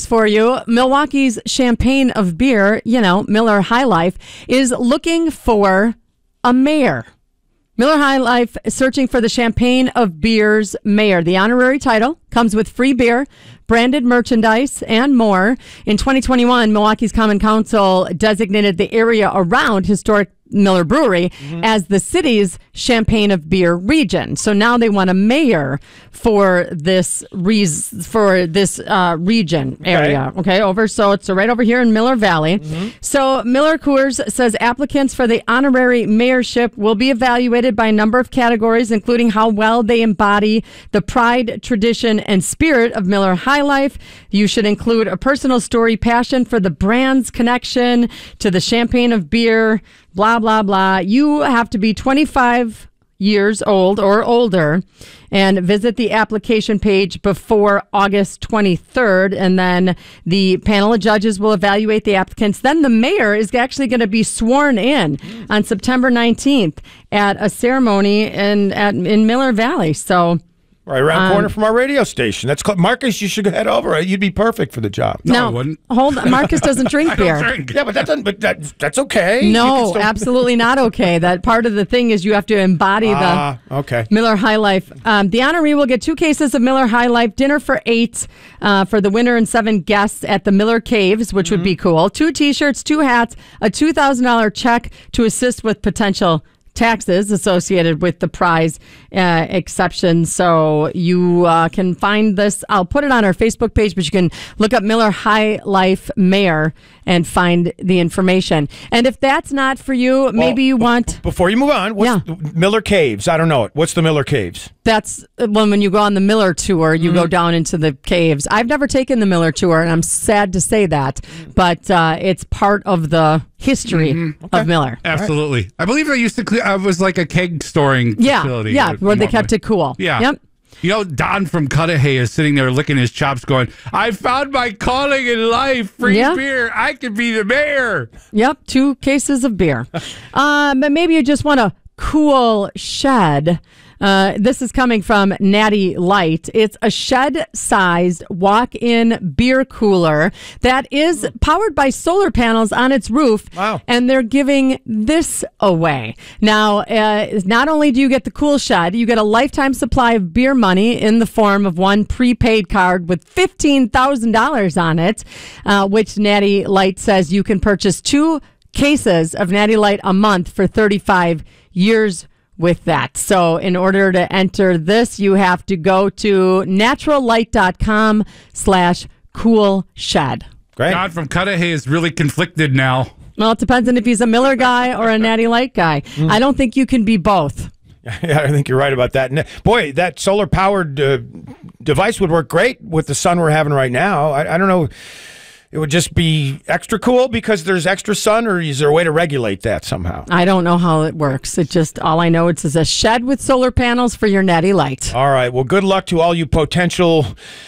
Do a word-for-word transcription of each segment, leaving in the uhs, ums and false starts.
for you. Milwaukee's champagne of beer, you know, Miller High Life, is looking for a mayor. Miller High Life is searching for the Champagne of Beer's mayor. The honorary title comes with free beer, branded merchandise, and more. In twenty twenty-one, Milwaukee's Common Council designated the area around historic Miller Brewery mm-hmm. as the city's Champagne of Beer region. So now they want a mayor for this re- for this uh, region area. Okay. okay, over so it's right over here in Miller Valley. Mm-hmm. So Miller Coors says applicants for the honorary mayorship will be evaluated by a number of categories, including how well they embody the pride, tradition, and spirit of Miller High Life. You should include a personal story, passion for the brand's connection to the Champagne of Beer. Blah, blah, blah. You have to be twenty-five years old or older and visit the application page before August twenty-third. And then the panel of judges will evaluate the applicants. Then the mayor is actually going to be sworn in on September nineteenth at a ceremony in, at, in Miller Valley. So... Right around the um, corner from our radio station. That's called, Marcus, you should head over. You'd be perfect for the job. No, no I wouldn't. Hold on. Marcus doesn't drink beer. Drink. Yeah, but that doesn't. But that, that's okay. No, still... absolutely not okay. That part of the thing is you have to embody ah, the okay. Miller High Life. Um, the honoree will get two cases of Miller High Life, dinner for eight uh, for the winner and seven guests at the Miller Caves, which mm-hmm. would be cool. Two T-shirts, two hats, a two thousand dollars check to assist with potential taxes associated with the prize uh, exception. So you uh, can find this. I'll put it on our Facebook page, but you can look up Miller High Life Mayor and find the information. And if that's not for you, well, maybe you want... Before you move on, what's yeah. Miller Caves? I don't know it. What's the Miller Caves? That's when, when you go on the Miller tour, you mm-hmm. go down into the caves. I've never taken the Miller tour, and I'm sad to say that, but uh, it's part of the history mm-hmm. okay. of Miller. Absolutely. Right. I believe they used to clear, uh, it was like a keg storing yeah, facility. Yeah, where they kept it cool. Yeah. Yep. You know, Don from Cudahy is sitting there licking his chops going, I found my calling in life. Free yeah. beer. I could be the mayor. Yep. Two cases of beer. um, but maybe you just want a cool shed. Uh, this is coming from Natty Light. It's a shed-sized walk-in beer cooler that is powered by solar panels on its roof. Wow. And they're giving this away. Now, uh, not only do you get the cool shed, you get a lifetime supply of beer money in the form of one prepaid card with fifteen thousand dollars on it, uh, which Natty Light says you can purchase two cases of Natty Light a month for thirty-five years with that. So in order to enter this, you have to go to natural light dot com slash cool shed. Great. God from Cudahy is really conflicted now. Well, it depends on if he's a Miller guy or a Natty Light guy. Mm. I don't think you can be both. Yeah, I think you're right about that. Boy, that solar-powered uh, device would work great with the sun we're having right now. I, I don't know. It would just be extra cool because there's extra sun, or is there a way to regulate that somehow? I don't know how it works. It just, all I know, it's a shed with solar panels for your Natty Light. All right. Well, good luck to all you potential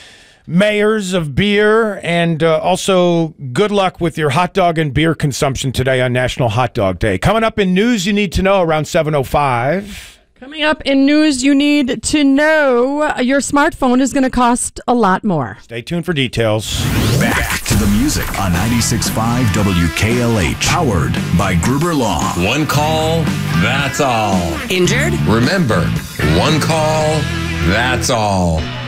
mayors of beer, and uh, also good luck with your hot dog and beer consumption today on National Hot Dog Day. Coming up in news you need to know around seven oh five. Coming up in news you need to know, your smartphone is going to cost a lot more. Stay tuned for details. Back to the music on ninety-six point five W K L H. Powered by Gruber Law. One call, that's all. Injured? Remember, one call, that's all.